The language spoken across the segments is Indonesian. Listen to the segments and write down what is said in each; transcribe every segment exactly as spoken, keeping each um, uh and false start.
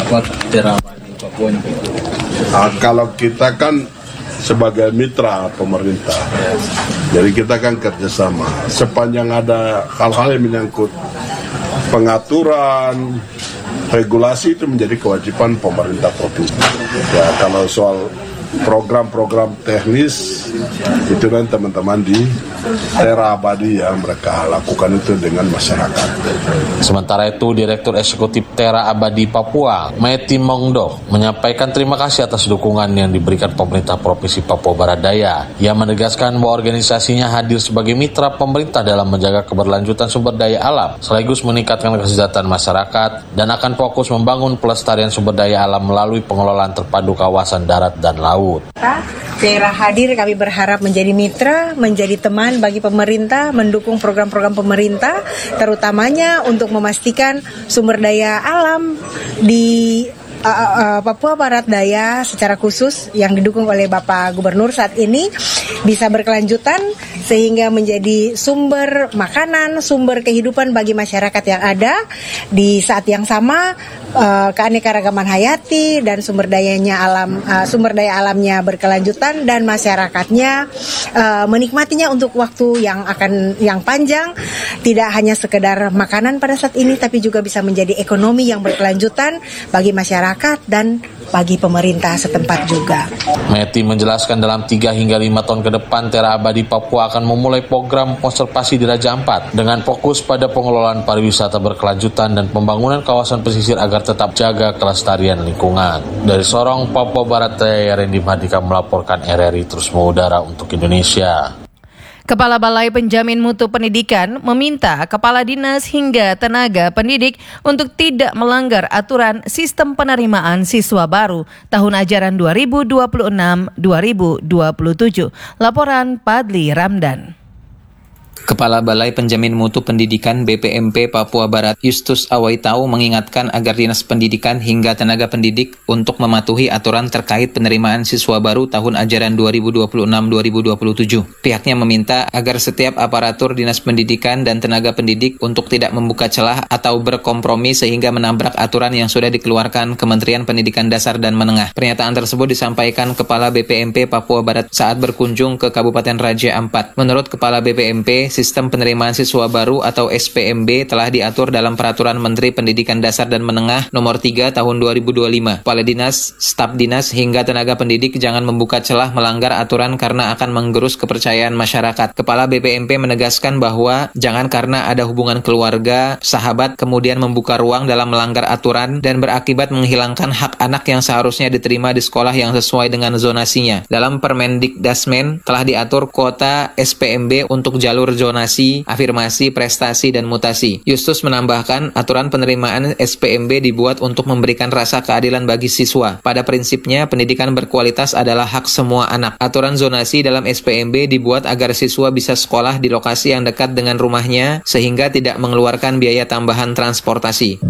buat Tera Abadi Papua ini? Nah, kalau kita kan sebagai mitra pemerintah, jadi kita kan kerjasama. Sepanjang ada hal-hal yang menyangkut pengaturan, regulasi, itu menjadi kewajiban pemerintah provinsi. Ya, kalau soal program-program teknis itu kan teman-teman di Tera Abadi yang mereka lakukan itu dengan masyarakat. Sementara itu, Direktur Eksekutif Tera Abadi Papua, Meti Mongdo, menyampaikan terima kasih atas dukungan yang diberikan pemerintah Provinsi Papua Barat Daya. Ia menegaskan bahwa organisasinya hadir sebagai mitra pemerintah dalam menjaga keberlanjutan sumber daya alam, sekaligus meningkatkan kesejahteraan masyarakat, dan akan fokus membangun pelestarian sumber daya alam melalui pengelolaan terpadu kawasan darat dan laut. Tera hadir, kami berharap menjadi mitra, menjadi teman bagi pemerintah, mendukung program-program pemerintah, terutamanya untuk memastikan sumber daya alam di uh, uh, Papua Barat Daya secara khusus yang didukung oleh Bapak Gubernur saat ini bisa berkelanjutan sehingga menjadi sumber makanan, sumber kehidupan bagi masyarakat yang ada. Di saat yang sama uh, keanekaragaman hayati dan sumber dayanya alam, uh, sumber daya alamnya berkelanjutan dan masyarakatnya uh, menikmatinya untuk waktu yang akan yang panjang. Tidak hanya sekedar makanan pada saat ini, tapi juga bisa menjadi ekonomi yang berkelanjutan bagi masyarakat dan bagi pemerintah setempat juga. Meti menjelaskan dalam tiga hingga lima tahun ke depan Tera Abadi Papua akan memulai program konservasi di Raja Ampat dengan fokus pada pengelolaan pariwisata berkelanjutan dan pembangunan kawasan pesisir agar tetap jaga kelestarian lingkungan. Dari Sorong, Papua Barat Daya, Randy Madika melaporkan R R I terus mengudara untuk Indonesia. Kepala Balai Penjamin Mutu Pendidikan meminta kepala dinas hingga tenaga pendidik untuk tidak melanggar aturan sistem penerimaan siswa baru tahun ajaran dua ribu dua puluh enam dua ribu dua puluh tujuh. Laporan Padli Ramdan. Kepala Balai Penjamin Mutu Pendidikan B P M P Papua Barat Justus Awaitau mengingatkan agar Dinas Pendidikan hingga tenaga pendidik untuk mematuhi aturan terkait penerimaan siswa baru tahun ajaran dua ribu dua puluh enam dua ribu dua puluh tujuh. Pihaknya meminta agar setiap aparatur Dinas Pendidikan dan tenaga pendidik untuk tidak membuka celah atau berkompromi sehingga menabrak aturan yang sudah dikeluarkan Kementerian Pendidikan Dasar dan Menengah. Pernyataan tersebut disampaikan Kepala B P M P Papua Barat saat berkunjung ke Kabupaten Raja Ampat. Menurut Kepala B P M P, sistem penerimaan siswa baru atau S P M B telah diatur dalam Peraturan Menteri Pendidikan Dasar dan Menengah Nomor tiga Tahun dua ribu dua puluh lima. Kepala dinas, staf dinas, hingga tenaga pendidik jangan membuka celah melanggar aturan karena akan menggerus kepercayaan masyarakat. Kepala B P M P menegaskan bahwa jangan karena ada hubungan keluarga, sahabat, kemudian membuka ruang dalam melanggar aturan dan berakibat menghilangkan hak anak yang seharusnya diterima di sekolah yang sesuai dengan zonasinya. Dalam Permendikdasmen telah diatur kuota S P M B untuk jalur zonasi, afirmasi, prestasi, dan mutasi. Justus menambahkan, aturan penerimaan S P M B dibuat untuk memberikan rasa keadilan bagi siswa. Pada prinsipnya, pendidikan berkualitas adalah hak semua anak. Aturan zonasi dalam S P M B dibuat agar siswa bisa sekolah di lokasi yang dekat dengan rumahnya, sehingga tidak mengeluarkan biaya tambahan transportasi.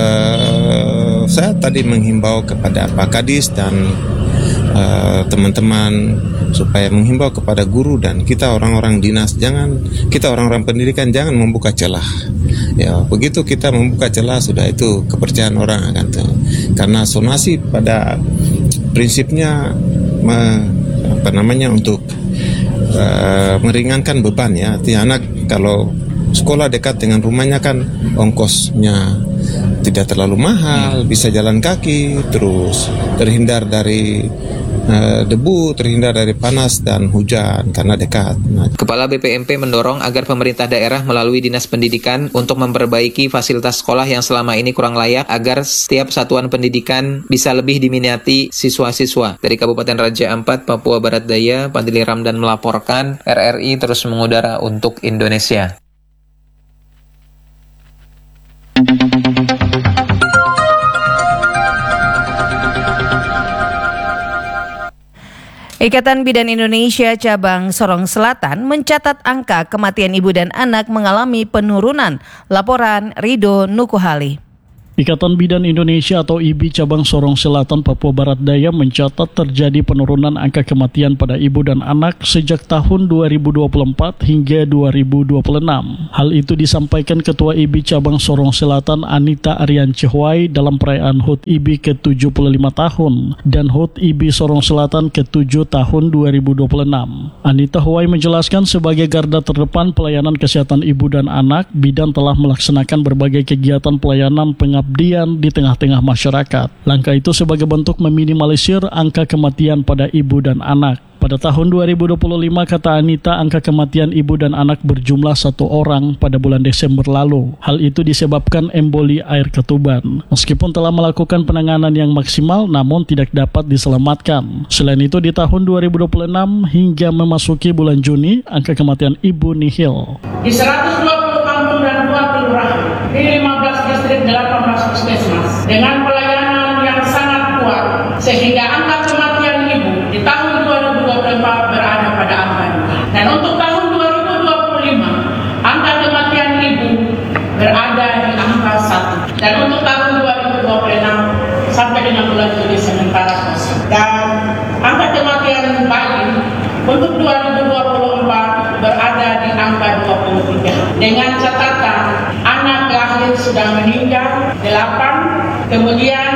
Uh, saya tadi menghimbau kepada Pak Kadis dan Uh, teman-teman supaya menghimbau kepada guru dan kita orang-orang dinas, jangan kita orang-orang pendidikan jangan membuka celah. Ya, begitu kita membuka celah sudah itu kepercayaan orang akan tuh. Karena zonasi pada prinsipnya me, apa namanya untuk uh, meringankan beban ya. Artinya anak kalau sekolah dekat dengan rumahnya kan ongkosnya tidak terlalu mahal, bisa jalan kaki, terus terhindar dari uh, debu, terhindar dari panas dan hujan karena dekat. Nah. Kepala B P M P mendorong agar pemerintah daerah melalui Dinas Pendidikan untuk memperbaiki fasilitas sekolah yang selama ini kurang layak agar setiap satuan pendidikan bisa lebih diminati siswa-siswa. Dari Kabupaten Raja Ampat, Papua Barat Daya, Padli Ramdan melaporkan. R R I terus mengudara untuk Indonesia. Ikatan Bidan Indonesia Cabang Sorong Selatan mencatat angka kematian ibu dan anak mengalami penurunan. Laporan Rido Nukuhali. Ikatan Bidan Indonesia atau I B I cabang Sorong Selatan, Papua Barat Daya mencatat terjadi penurunan angka kematian pada ibu dan anak sejak tahun dua ribu dua puluh empat hingga dua ribu dua puluh enam. Hal itu disampaikan Ketua I B I cabang Sorong Selatan Anita Aryan Cehwai dalam perayaan H U T I B I ke tujuh puluh lima tahun dan H U T I B I Sorong Selatan ke tujuh tahun dua ribu dua puluh enam. Anita Huwai menjelaskan sebagai garda terdepan pelayanan kesehatan ibu dan anak, Bidan telah melaksanakan berbagai kegiatan pelayanan pengabdian di tengah-tengah masyarakat. Langkah itu sebagai bentuk meminimalisir angka kematian pada ibu dan anak. Pada tahun dua ribu dua puluh lima, kata Anita, angka kematian ibu dan anak berjumlah satu orang pada bulan Desember lalu. Hal itu disebabkan emboli air ketuban. Meskipun telah melakukan penanganan yang maksimal, namun tidak dapat diselamatkan. Selain itu, di tahun dua ribu dua puluh enam hingga memasuki bulan Juni, angka kematian ibu nihil. Di seratus dua puluh kampung dan dua kelurahan, di lima belas distrik, delapan belas puskesmas, dengan pelayanan yang sangat kuat, sehingga angka kematian ibu di tahun dua ribu dua puluh empat berada pada angka dua. Dan untuk tahun dua ribu dua puluh lima, angka kematian ibu berada di angka satu. Dan untuk tahun dua ribu dua puluh enam sampai dengan bulan Juli sementara kosong. Dan angka kematian bayi untuk dua ribu dua puluh empat berada di angka dua puluh tiga. Dengan catatan anak lahir sudah meninggal delapan, kemudian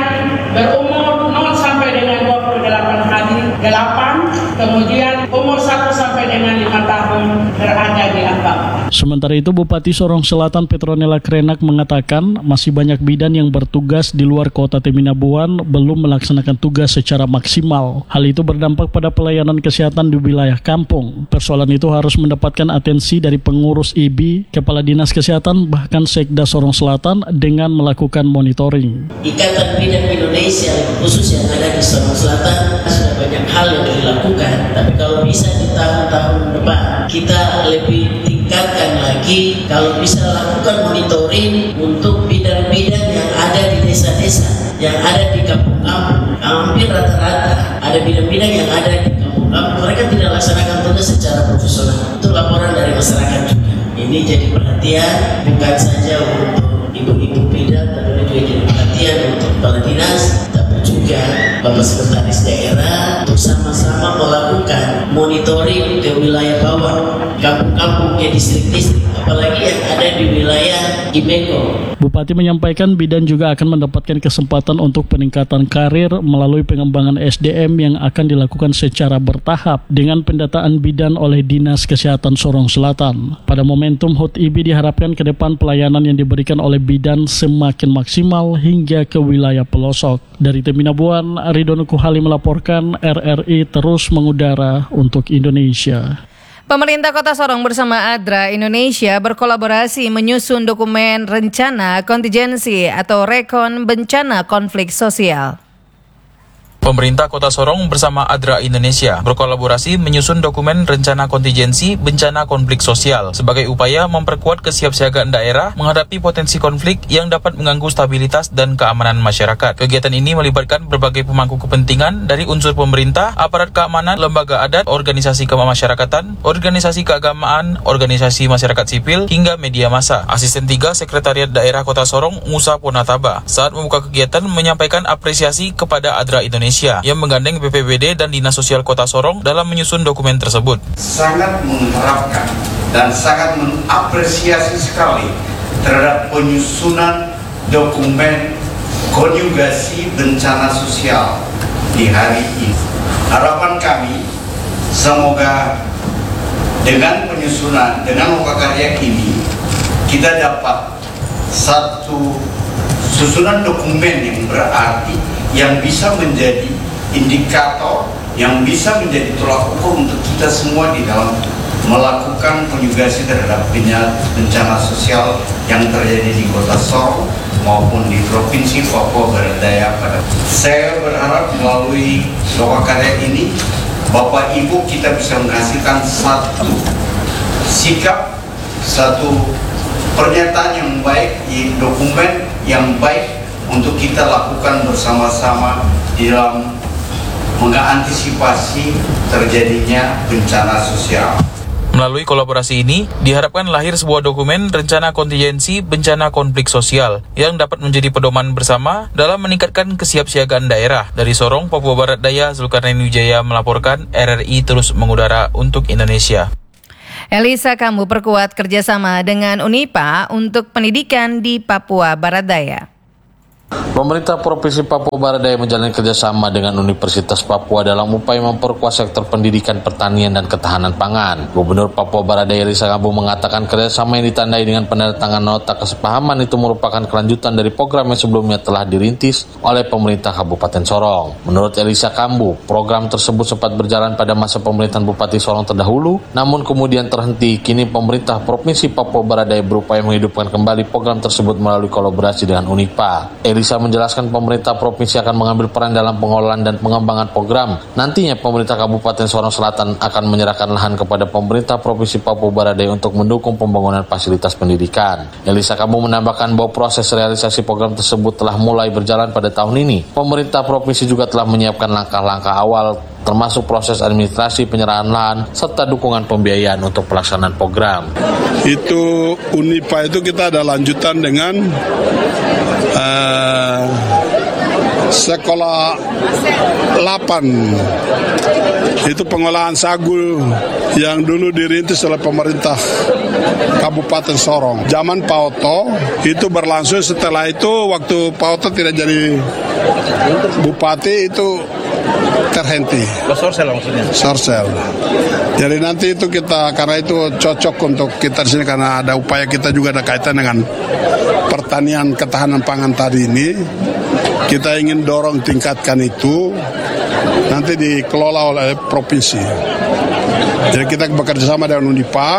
berumur nol sampai dengan dua puluh delapan hari delapan, kemudian umur satu sampai dengan lima tahun berada di angka empat. Sementara itu, Bupati Sorong Selatan Petronella Krenak mengatakan masih banyak bidan yang bertugas di luar kota Teminabuan belum melaksanakan tugas secara maksimal. Hal itu berdampak pada pelayanan kesehatan di wilayah kampung. Persoalan itu harus mendapatkan atensi dari pengurus I B I, Kepala Dinas Kesehatan, bahkan Sekda Sorong Selatan dengan melakukan monitoring. Ikatan Bidan Indonesia khusus yang ada di Sorong Selatan sudah banyak hal yang dilakukan, tapi kalau bisa di tahun-tahun depan kita lebih tingkatkan lagi, kalau bisa lakukan monitoring untuk bidan-bidan yang ada di desa-desa, yang ada di kampung-kampung. Hampir rata-rata ada bidan-bidan yang ada di kampung-kampung, mereka tidak laksanakan tugas secara profesional. Itu laporan dari masyarakat juga. Ini jadi perhatian bukan saja untuk ibu-ibu bidan, tapi juga jadi perhatian untuk kepala dinas, tapi juga Bapak Sekretaris Daerah untuk sama-sama melakukan monitoring ke wilayah bawah, kampung-kampung ke distrik-distrik, apalagi yang ada di wilayah Imeko. Bupati menyampaikan bidan juga akan mendapatkan kesempatan untuk peningkatan karir melalui pengembangan S D M yang akan dilakukan secara bertahap dengan pendataan bidan oleh Dinas Kesehatan Sorong Selatan. Pada momentum H U T I B I diharapkan ke depan pelayanan yang diberikan oleh bidan semakin maksimal hingga ke wilayah pelosok. Dari Teminabuan, Ridwan Kuhali melaporkan, R R I terus mengudara untuk Indonesia. Pemerintah Kota Sorong bersama ADRA Indonesia berkolaborasi menyusun dokumen rencana kontingensi atau rekon bencana konflik sosial. Pemerintah Kota Sorong bersama ADRA Indonesia berkolaborasi menyusun dokumen rencana kontingensi bencana konflik sosial sebagai upaya memperkuat kesiapsiagaan daerah menghadapi potensi konflik yang dapat mengganggu stabilitas dan keamanan masyarakat. Kegiatan ini melibatkan berbagai pemangku kepentingan dari unsur pemerintah, aparat keamanan, lembaga adat, organisasi kemasyarakatan, organisasi keagamaan, organisasi masyarakat sipil, hingga media massa. Asisten tiga Sekretariat Daerah Kota Sorong, Musa Ponataba, saat membuka kegiatan menyampaikan apresiasi kepada ADRA Indonesia yang menggandeng B P B D dan Dinas Sosial Kota Sorong dalam menyusun dokumen tersebut. Sangat mengharapkan dan sangat mengapresiasi sekali terhadap penyusunan dokumen konjugasi bencana sosial di hari ini. Harapan kami semoga dengan penyusunan, dengan muka karya ini, kita dapat satu susunan dokumen yang berarti, yang bisa menjadi indikator, yang bisa menjadi tolak ukur untuk kita semua di dalam melakukan konjugasi terhadap bencana sosial yang terjadi di Kota Sorong maupun di Provinsi Papua Barat Daya. Pada saya berharap melalui loka karya ini, Bapak Ibu, kita bisa menghasilkan satu sikap, satu pernyataan yang baik, dokumen yang baik untuk kita lakukan bersama-sama di dalam mengantisipasi terjadinya bencana sosial. Melalui kolaborasi ini, diharapkan lahir sebuah dokumen rencana kontingensi bencana konflik sosial yang dapat menjadi pedoman bersama dalam meningkatkan kesiapsiagaan daerah. Dari Sorong, Papua Barat Daya, Zulkarnain Wijaya melaporkan, R R I terus mengudara untuk Indonesia. Elisa Kambu perkuat kerjasama dengan UNIPA untuk pendidikan di Papua Barat Daya. Pemerintah Provinsi Papua Barat Daya menjalin kerjasama dengan Universitas Papua dalam upaya memperkuat sektor pendidikan, pertanian, dan ketahanan pangan. Gubernur Papua Barat Daya Elisa Kambu mengatakan kerjasama yang ditandai dengan penandatangan nota kesepahaman itu merupakan kelanjutan dari program yang sebelumnya telah dirintis oleh pemerintah Kabupaten Sorong. Menurut Elisa Kambu, program tersebut sempat berjalan pada masa pemerintahan Bupati Sorong terdahulu, namun kemudian terhenti. Kini pemerintah Provinsi Papua Barat Daya berupaya menghidupkan kembali program tersebut melalui kolaborasi dengan UNIPA. Elisa menjelaskan pemerintah provinsi akan mengambil peran dalam pengelolaan dan pengembangan program. Nantinya pemerintah Kabupaten Sorong Selatan akan menyerahkan lahan kepada pemerintah Provinsi Papua Barat Daya untuk mendukung pembangunan fasilitas pendidikan. Elisa Kambu menambahkan bahwa proses realisasi program tersebut telah mulai berjalan pada tahun ini. Pemerintah provinsi juga telah menyiapkan langkah-langkah awal termasuk proses administrasi penyerahan lahan serta dukungan pembiayaan untuk pelaksanaan program. Itu UNIPA itu kita ada lanjutan dengan uh, sekolah delapan. Itu pengolahan sagu yang dulu dirintis oleh pemerintah Kabupaten Sorong. Zaman Pak Oto itu berlangsung, setelah itu waktu Pak Oto tidak jadi bupati itu terhenti. Sorsel maksudnya? Sorsel. Jadi nanti itu kita, karena itu cocok untuk kita di sini karena ada upaya kita juga ada kaitan dengan pertanian ketahanan pangan tadi ini. Kita ingin dorong tingkatkan itu nanti dikelola oleh provinsi. Jadi kita bekerja sama dengan UNIPA.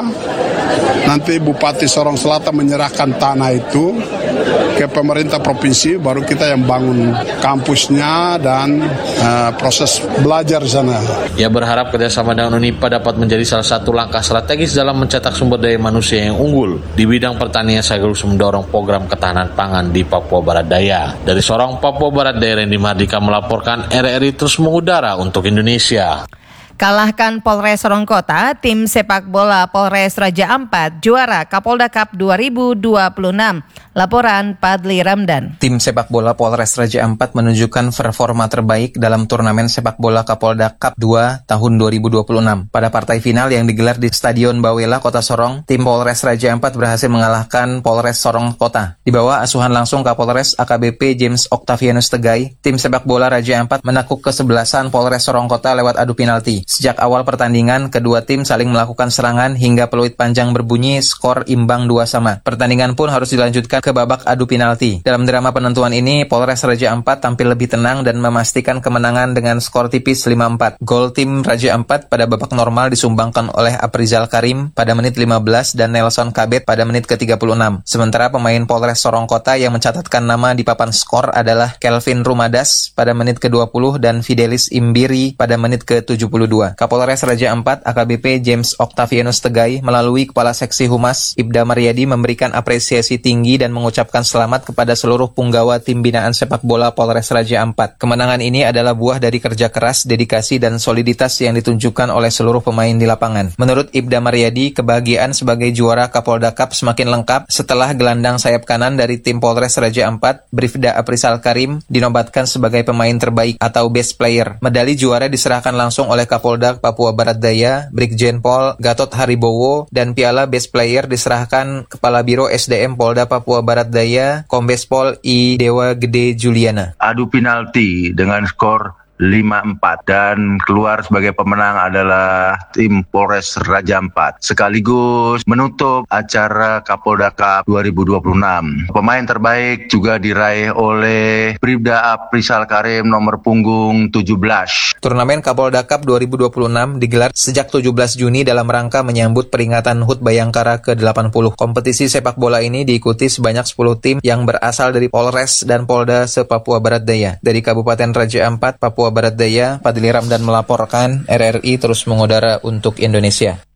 Nanti Bupati Sorong Selatan menyerahkan tanah itu ke pemerintah provinsi, baru kita yang bangun kampusnya dan uh, proses belajar di sana. Ia berharap kerjasama dengan UNIPA dapat menjadi salah satu langkah strategis dalam mencetak sumber daya manusia yang unggul di bidang pertanian sekaligus mendorong program ketahanan pangan di Papua Barat Daya. Dari Sorong, Papua Barat Daya, Randy Mardika melaporkan, R R I terus mengudara untuk Indonesia. Kalahkan Polres Sorong Kota, tim sepak bola Polres Raja Ampat juara Kapolda Cup dua ribu dua puluh enam. Laporan Padli Ramdan. Tim sepak bola Polres Raja Ampat menunjukkan performa terbaik dalam turnamen sepak bola Kapolda Cup dua tahun dua ribu dua puluh enam. Pada partai final yang digelar di Stadion Bawela, Kota Sorong, tim Polres Raja Ampat berhasil mengalahkan Polres Sorong Kota. Di bawah asuhan langsung Kapolres A K B P James Octavianus Tegai, tim sepak bola Raja Ampat menakuk kesebelasan Polres Sorong Kota lewat adu penalti. Sejak awal pertandingan, kedua tim saling melakukan serangan hingga peluit panjang berbunyi, skor imbang dua sama. Pertandingan pun harus dilanjutkan ke babak adu penalti. Dalam drama penentuan ini, Polres Raja Ampat tampil lebih tenang dan memastikan kemenangan dengan skor tipis lima empat. Gol tim Raja Ampat pada babak normal disumbangkan oleh Aprizal Karim pada menit lima belas dan Nelson Kabet pada menit ke tiga puluh enam. Sementara pemain Polres Sorong Kota yang mencatatkan nama di papan skor adalah Kelvin Rumadas pada menit ke dua puluh dan Fidelis Imbiri pada menit ke tujuh puluh dua. Kapolres Raja Ampat A K B P James Octavianus Tegai melalui Kepala Seksi Humas Ibda Mariadi memberikan apresiasi tinggi dan mengucapkan selamat kepada seluruh punggawa tim binaan sepak bola Polres Raja Ampat. Kemenangan ini adalah buah dari kerja keras, dedikasi, dan soliditas yang ditunjukkan oleh seluruh pemain di lapangan. Menurut Ibda Mariadi, kebahagiaan sebagai juara Kapolda Cup semakin lengkap setelah gelandang sayap kanan dari tim Polres Raja Ampat, Bribda Aprizal Karim, dinobatkan sebagai pemain terbaik atau best player. Medali juara diserahkan langsung oleh Kapolda Papua Barat Daya, Brigjen Pol Gatot Haribowo, dan piala best player diserahkan Kepala Biro S D M Polda Papua Barat Daya, Kombes Pol I Dewa Gede Juliana. Adu penalti dengan skor lima empat dan keluar sebagai pemenang adalah tim Polres Raja Ampat, sekaligus menutup acara Kapolda Cup dua ribu dua puluh enam. Pemain terbaik juga diraih oleh Bribda Aprizal Karim nomor punggung tujuh belas. Turnamen Kapolda Cup dua ribu dua puluh enam digelar sejak tujuh belas Juni dalam rangka menyambut peringatan H U T Bayangkara ke delapan puluh. Kompetisi sepak bola ini diikuti sebanyak sepuluh tim yang berasal dari Polres dan Polda se-Papua Barat Daya. Dari Kabupaten Raja Ampat, Papua Barat Daya, Padli Ramdan melaporkan, R R I terus mengudara untuk Indonesia.